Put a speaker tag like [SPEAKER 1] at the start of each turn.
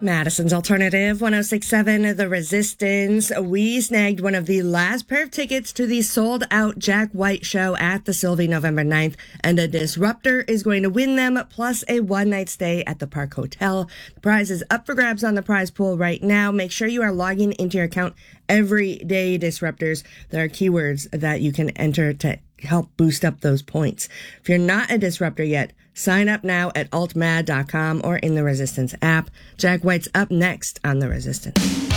[SPEAKER 1] Madison's Alternative 1067, The Resistance. We snagged one of the last pair of tickets to the sold-out Jack White show at the Sylvie November 9th, and a Disruptor is going to win them, plus a one-night stay at the Park Hotel. The prize is up for grabs on the prize pool right now. Make sure you are logging into your account every day, Disruptors. There are keywords that you can enter to help boost up those points. If you're not a Disruptor yet, sign up now at altmad.com or in the Resistance app. Jack White's up next on The Resistance.